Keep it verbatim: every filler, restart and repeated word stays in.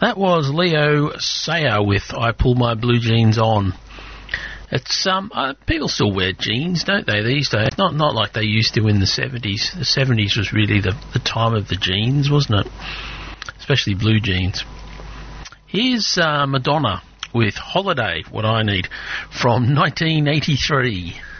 That was Leo Sayer with I Pull My Blue Jeans On. It's um uh, people still wear jeans, don't they, these days? Not not like they used to in the seventies. The seventies was really the, the time of the jeans, wasn't it? Especially blue jeans. Here's uh, Madonna with Holiday, What I Need, from nineteen eighty-three.